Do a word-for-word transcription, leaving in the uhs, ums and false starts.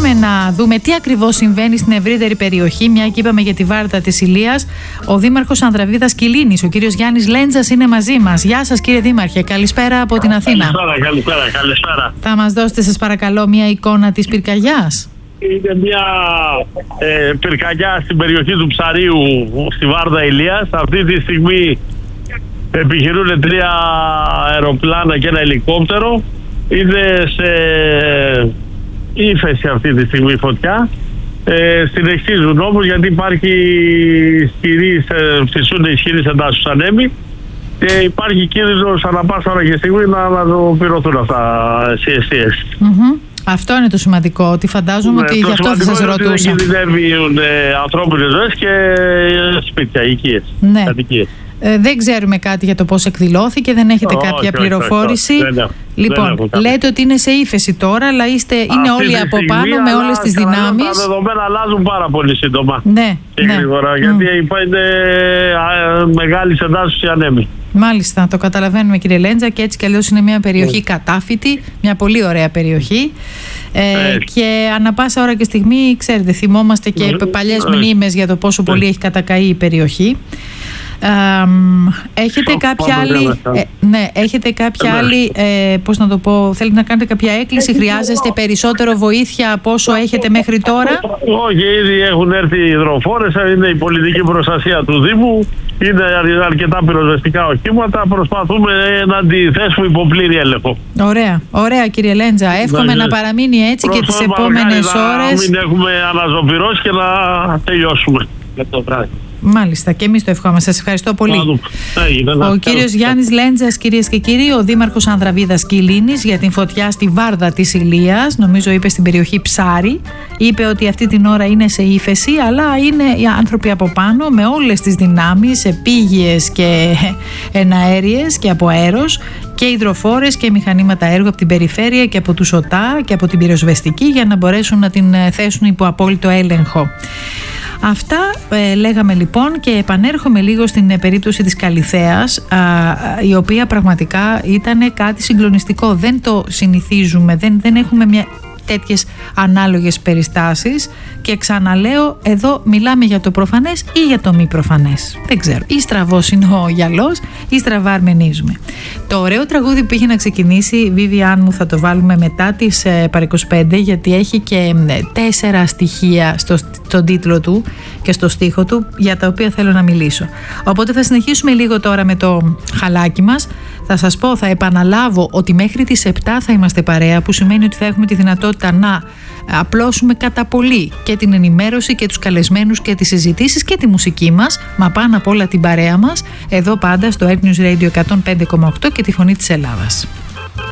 πάμε να δούμε τι ακριβώς συμβαίνει στην ευρύτερη περιοχή, μια και είπαμε για τη Βάρδα της Ηλίας. Ο Δήμαρχος Ανδραβίδας Κιλίνης, ο κύριος Γιάννης Λέντζας, είναι μαζί μας. Γεια σας, κύριε Δήμαρχε, καλησπέρα από την Αθήνα. Καλησπέρα, καλησπέρα, καλησπέρα. Θα μας δώσετε, σας παρακαλώ, μια εικόνα της πυρκαγιάς? Είναι μια ε, πυρκαγιά στην περιοχή του Ψαρίου, στη Βάρδα Ηλίας. Αυτή τη στιγμή επιχειρούν τρία αεροπλάνα και ένα ελικόπτερο. Είναι σε ύφεση αυτή τη στιγμή η φωτιά. Ε, συνεχίζουν όμως, γιατί υπάρχει ισχυρή, φυσούν ισχυρής εντάσεις ανέμοι και υπάρχει κίνδυνος ανά πάσα ώρα και στιγμή να αναπληρωθούν αυτά οι αιστείες. Mm-hmm. Αυτό είναι το σημαντικό, ότι φαντάζομαι ναι, ότι γι' αυτό θα σας ρωτούσα. Δεν κινδυνεύουν ε, ανθρώπινες ζωές και σπίτια, οικίες, ναι. κατοικίες. Ε, δεν ξέρουμε κάτι για το πώς εκδηλώθηκε, δεν έχετε oh, κάποια okay, πληροφόρηση. Okay, okay. Δεν λοιπόν, δεν λέτε ότι είναι σε ύφεση τώρα, αλλά είστε, είναι όλοι από πάνω με όλες τις δυνάμεις. Τα δεδομένα αλλάζουν πάρα πολύ σύντομα. Ναι, και ναι. γρήγορα, Mm. γιατί είναι μεγάλη εντάσεις οι ανέμοι. Μάλιστα, το καταλαβαίνουμε, κύριε Λέντζα, και έτσι κι αλλιώς είναι μια περιοχή mm. κατάφυτη, μια πολύ ωραία περιοχή. Ε, ε. Και ανά πάσα ώρα και στιγμή, ξέρετε, θυμόμαστε και mm. παλιές mm. μνήμες για το πόσο πολύ mm. έχει κατακαεί η περιοχή. Ε, έχετε, κάποια άλλη, ε, ναι, έχετε κάποια άλλη, ε, πώς να το πω, θέλετε να κάνετε κάποια έκκληση, χρειάζεστε περισσότερο βοήθεια από όσο έχετε μέχρι τώρα? Όχι, ήδη έχουν έρθει οι υδροφόρες, είναι η πολιτική προστασία του Δήμου, είναι αρκετά πυροσβεστικά οχήματα, προσπαθούμε να αντιθέσουμε υπό πλήρη έλεγχο. Ωραία, ωραία κύριε Λέντζα, εύχομαι ναι, να παραμείνει έτσι και τις επόμενες ώρες. Να μην έχουμε αναζωπυρώσει και να τελειώσουμε για το βράδυ. Μάλιστα, και εμείς το ευχόμαστε. Σας ευχαριστώ πολύ. Ο κύριος Γιάννης Λέντζας, κυρίες και κύριοι, ο Δήμαρχος Ανδραβίδας Κιλίνης, για την φωτιά στη Βάρδα της Ηλίας, νομίζω είπε στην περιοχή Ψάρι, είπε ότι αυτή την ώρα είναι σε ύφεση, αλλά είναι οι άνθρωποι από πάνω με όλες τις δυνάμεις, επίγειες και εναέριες και από αέρος, και υδροφόρες και μηχανήματα έργου από την περιφέρεια και από τους ΟΤΑ και από την πυροσβεστική, για να μπορέσουν να την θέσουν υπό απόλυτο έλεγχο. Αυτά ε, λέγαμε λοιπόν, και επανέρχομαι λίγο στην ε, περίπτωση της Καλιθέας, α, η οποία πραγματικά ήταν κάτι συγκλονιστικό. Δεν το συνηθίζουμε, δεν, δεν έχουμε μια τέτοιες ανάλογες περιστάσεις, και ξαναλέω, εδώ μιλάμε για το προφανές ή για το μη προφανές. Δεν ξέρω. Ή στραβός είναι ο γυαλός ή στραβά αρμενίζουμε. Το ωραίο τραγούδι που είχε να ξεκινήσει, Βίβιάν μου, θα το βάλουμε μετά τις ε, παρά είκοσι πέντε, γιατί έχει και ε, τέσσερα στοιχεία στο, στον τίτλο του και στο στίχο του, για τα οποία θέλω να μιλήσω. Οπότε θα συνεχίσουμε λίγο τώρα με το χαλάκι μας. Θα σας πω, θα επαναλάβω ότι μέχρι τις επτά θα είμαστε παρέα, που σημαίνει ότι θα έχουμε τη δυνατότητα να απλώσουμε κατά πολύ και την ενημέρωση και τους καλεσμένους και τις συζητήσεις και τη μουσική μας, μα πάνω απ' όλα την παρέα μας, εδώ πάντα στο Earth News Radio εκατόν πέντε κόμμα οκτώ και τη Φωνή της Ελλάδας.